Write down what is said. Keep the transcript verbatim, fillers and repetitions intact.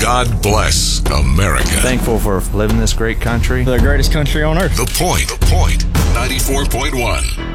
God bless America. Thankful for living in this great country. The greatest country on earth. The Point. The Point. ninety-four point one.